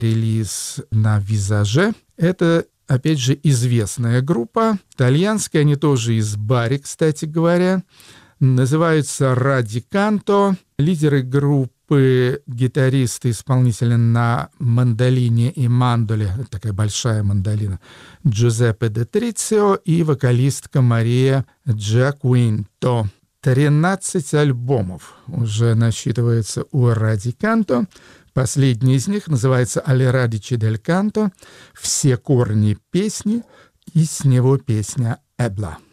релиз на Визаже. Это, опять же, известная группа. Итальянская, они тоже из Бари, кстати говоря. Называются Ради Канто. Лидеры группы, гитаристы, исполнители на мандолине и мандоле, такая большая мандолина, Джузеппе де Трицио и вокалистка Мария Джакуинто. 13 альбомов уже насчитывается у Ради Канто. Последний из них называется «Alle radici del canto», «Все корни песни», и с него песня «Эбла».